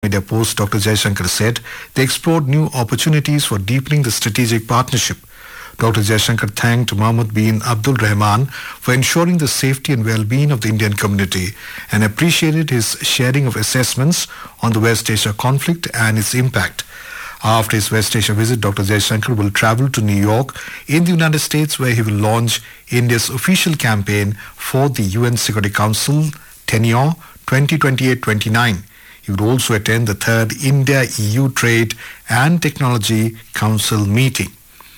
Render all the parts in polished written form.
media post, Dr. Jaishankar said they explored new opportunities for deepening the strategic partnership. Dr. Jaishankar thanked Mohammed bin Abdul Rahman for ensuring the safety and well-being of the Indian community and appreciated his sharing of assessments on the West Asia conflict and its impact. After his West Asia visit, Dr. Jaishankar will travel to New York in the United States, where he will launch India's official campaign for the UN Security Council tenure 2028-29. He would also attend the third India-EU Trade and Technology Council meeting.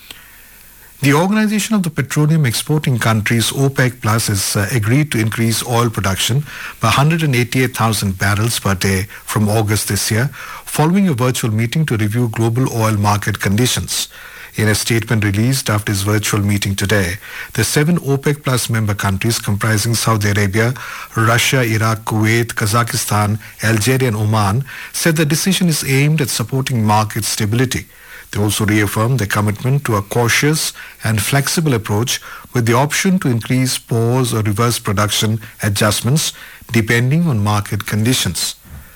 The Organization of the Petroleum Exporting Countries, OPEC Plus, has agreed to increase oil production by 188,000 barrels per day from August this year, following a virtual meeting to review global oil market conditions. In a statement released after his virtual meeting today, the 7 OPEC Plus member countries comprising Saudi Arabia, Russia, Iraq, Kuwait, Kazakhstan, Algeria and Oman said the decision is aimed at supporting market stability. They also reaffirmed their commitment to a cautious and flexible approach with the option to increase, pause or reverse production adjustments depending on market conditions.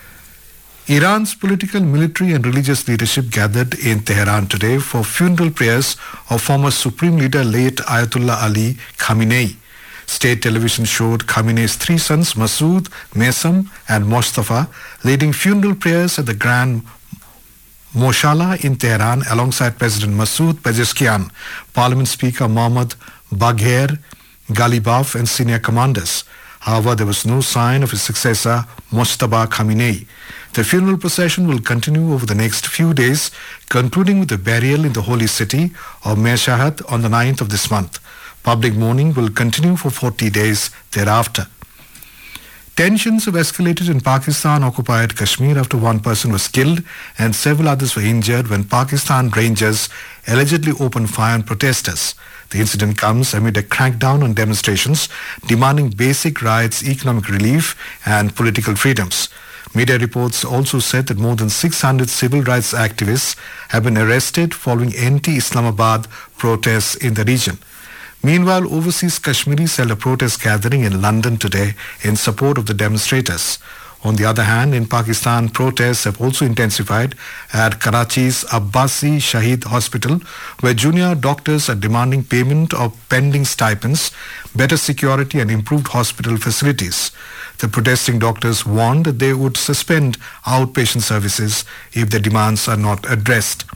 Iran's political, military and religious leadership gathered in Tehran today for funeral prayers of former Supreme Leader late Ayatollah Ali Khamenei. State television showed Khamenei's 3 sons, Masood, Mesam and Mostafa, leading funeral prayers at the Grand Moshala in Tehran alongside President Masoud Pezeshkian, Parliament Speaker Mohammad Bagher Ghalibaf and senior commanders. However, there was no sign of his successor, Mojtaba Khamenei. The funeral procession will continue over the next few days, concluding with the burial in the holy city of Mashhad on the 9th of this month. Public mourning will continue for 40 days thereafter. Tensions have escalated in Pakistan-occupied Kashmir after one person was killed and several others were injured when Pakistan Rangers allegedly opened fire on protesters. The incident comes amid a crackdown on demonstrations demanding basic rights, economic relief and political freedoms. Media reports also said that more than 600 civil rights activists have been arrested following anti-Islamabad protests in the region. Meanwhile, overseas Kashmiris held a protest gathering in London today in support of the demonstrators. On the other hand, in Pakistan, protests have also intensified at Karachi's Abbasi Shahid Hospital, where junior doctors are demanding payment of pending stipends, better security and improved hospital facilities. The protesting doctors warned that they would suspend outpatient services if their demands are not addressed.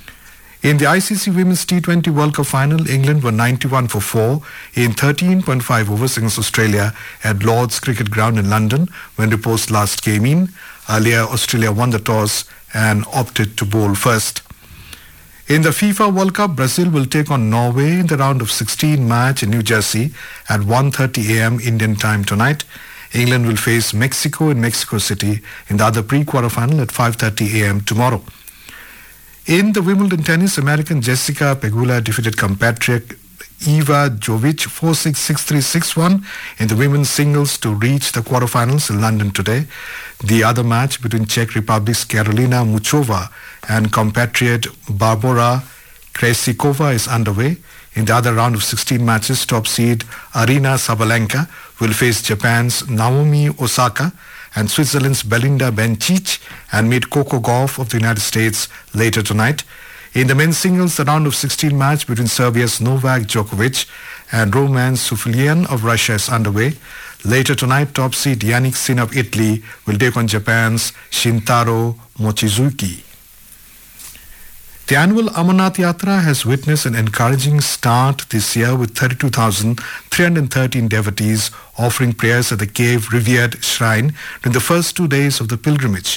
In the ICC Women's T20 World Cup final, England were 91 for 4 in 13.5 overs against Australia at Lord's Cricket Ground in London when reposed last came in. Earlier, Australia won the toss and opted to bowl first. In the FIFA World Cup, Brazil will take on Norway in the round of 16 match in New Jersey at 1:30 a.m. Indian time tonight. England will face Mexico in Mexico City in the other pre-quarterfinal at 5:30 a.m. tomorrow. In the Wimbledon tennis, American Jessica Pegula defeated compatriot Eva Jovic 4-6, 6-3, 6-1 in the women's singles to reach the quarterfinals in London today. The other match between Czech Republic's Karolina Muchova and compatriot Barbora Krejcikova is underway. In the other round of 16 matches, top seed Arina Sabalenka will face Japan's Naomi Osaka and Switzerland's Belinda Bencic and meet Coco Gauff of the United States later tonight. In the men's singles, the round of 16 match between Serbia's Novak Djokovic and Roman Sufilian of Russia is underway. Later tonight, top seed Yannick Sinner of Italy will take on Japan's Shintaro Mochizuki. The annual Amarnath Yatra has witnessed an encouraging start this year with 32,313 devotees offering prayers at the cave-revered shrine during the first 2 days of the pilgrimage.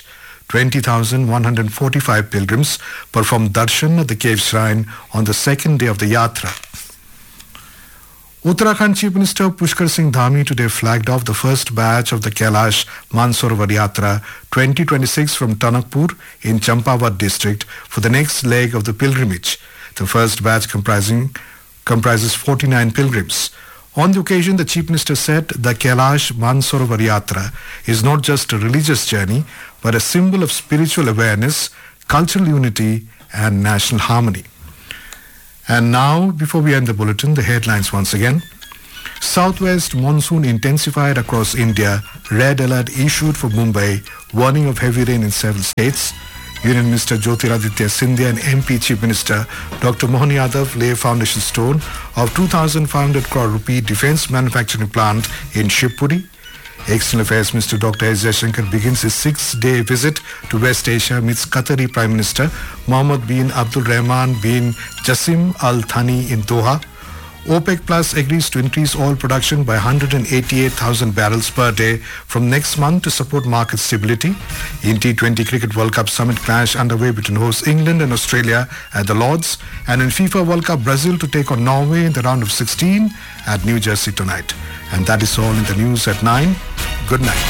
20,145 pilgrims performed darshan at the cave shrine on the second day of the Yatra. Uttarakhand Chief Minister Pushkar Singh Dhami today flagged off the first batch of the Kailash Mansarovar Yatra 2026 from Tanakpur in Champawat district for the next leg of the pilgrimage. The first batch comprises 49 pilgrims. On the occasion, the Chief Minister said the Kailash Mansarovar Yatra is not just a religious journey, but a symbol of spiritual awareness, cultural unity and national harmony. And now, before we end the bulletin, the headlines once again. Southwest monsoon intensified across India. Red alert issued for Mumbai. warning of heavy rain in several states. Union Minister Jyotiraditya Scindia and MP Chief Minister Dr. Mohan Yadav lay foundation stone of 2,500 crore rupee defence manufacturing plant in Shivpuri. External Affairs Minister Dr. S. Jaishankar begins his 6-day visit to West Asia meets Qatari Prime Minister Mohammed bin Abdul Rahman bin Jassim Al Thani in Doha. OPEC Plus agrees to increase oil production by 188,000 barrels per day from next month to support market stability. In T20 Cricket World Cup Summit clash underway between hosts England and Australia at the Lords, and in FIFA World Cup Brazil to take on Norway in the round of 16 at New Jersey tonight. And that is all in the news at 9. Good night.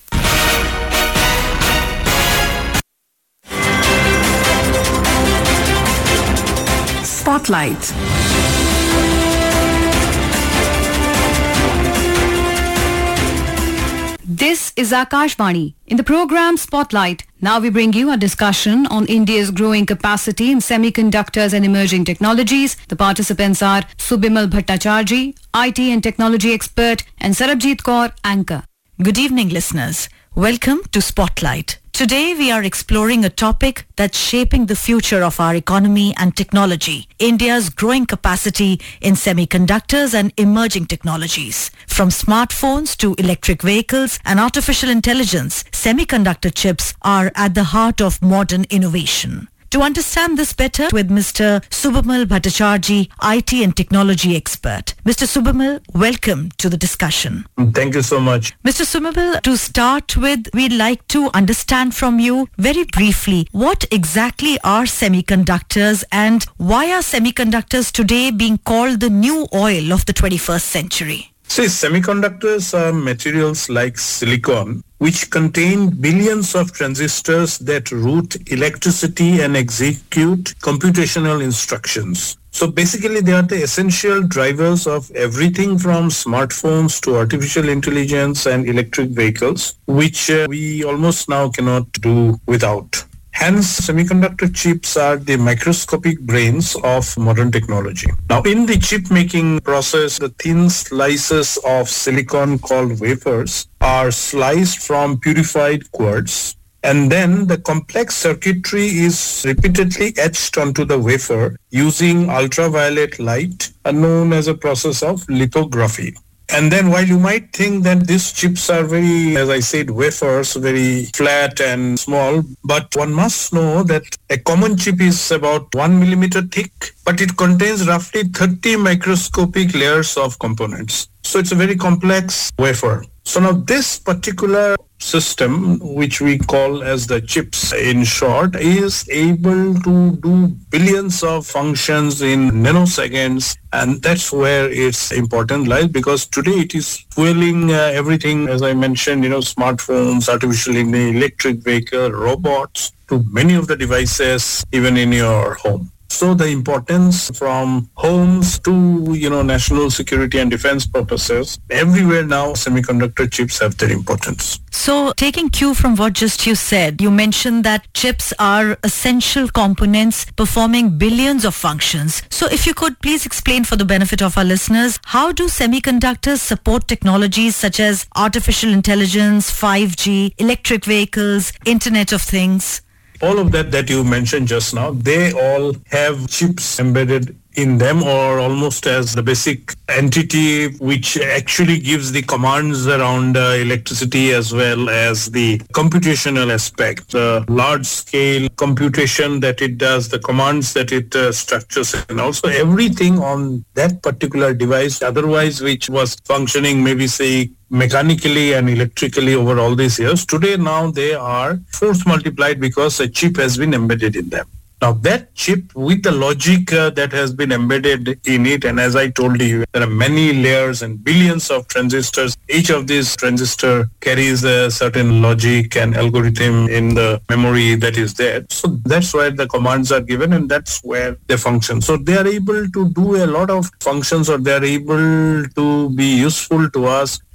Spotlight. This is Akashvani. In the program Spotlight, now we bring you a discussion on India's growing capacity in semiconductors and emerging technologies. The participants are Subimal Bhattacharjee, IT and technology expert, and Sarabjit Kaur, anchor. Good evening, listeners. Welcome to Spotlight. Today we are exploring a topic that's shaping the future of our economy and technology, India's growing capacity in semiconductors and emerging technologies. From smartphones to electric vehicles and artificial intelligence, semiconductor chips are at the heart of modern innovation. To understand this better with Mr. Subimal Bhattacharjee, IT and technology expert. Mr. Subimal, welcome to the discussion. Thank you so much. Mr. Subimal, to start with, we'd like to understand from you very briefly what exactly are semiconductors and why are semiconductors today being called the new oil of the 21st century? See, semiconductors are materials like silicon, which contain billions of transistors that route electricity and execute computational instructions. So basically, they are the essential drivers of everything from smartphones to artificial intelligence and electric vehicles, which we almost now cannot do without. Hence, semiconductor chips are the microscopic brains of modern technology. Now, in the chip making process, the thin slices of silicon called wafers are sliced from purified quartz, and then the complex circuitry is repeatedly etched onto the wafer using ultraviolet light, known as a process of lithography. And then while you might think that these chips are very, as I said, wafers, very flat and small, but one must know that a common chip is about 1 millimeter thick, but it contains roughly 30 microscopic layers of components. So it's a very complex wafer. So now this particular system, which we call as the chips in short, is able to do billions of functions in nanoseconds, and that's where its importance lies, because today it is fueling everything, as I mentioned, smartphones, artificial electric vehicle, robots, to many of the devices even in your home. So the importance from homes to, national security and defense purposes, everywhere now semiconductor chips have their importance. So taking cue from what just you said, you mentioned that chips are essential components performing billions of functions. So if you could please explain for the benefit of our listeners, how do semiconductors support technologies such as artificial intelligence, 5G, electric vehicles, Internet of Things? All of that you mentioned just now, they all have chips embedded in them, or almost as the basic entity which actually gives the commands around electricity as well as the computational aspect, the large-scale computation that it does, the commands that it structures, and also everything on that particular device, otherwise which was functioning maybe say mechanically and electrically over all these years. Today now they are force multiplied because a chip has been embedded in them. Now that chip with the logic that has been embedded in it, and as I told you, there are many layers and billions of transistors. Each of these transistor carries a certain logic and algorithm in the memory that is there. So that's where the commands are given, and that's where they function. So they are able to do a lot of functions, or they are able to be useful to us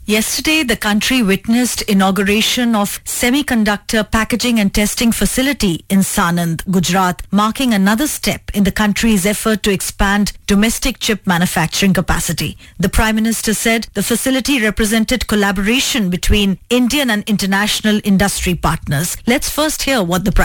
Yesterday, the country witnessed inauguration of semiconductor packaging and testing facility in Sanand, Gujarat, marking another step in the country's effort to expand domestic chip manufacturing capacity. The Prime Minister said the facility represented collaboration between Indian and international industry partners. Let's first hear what the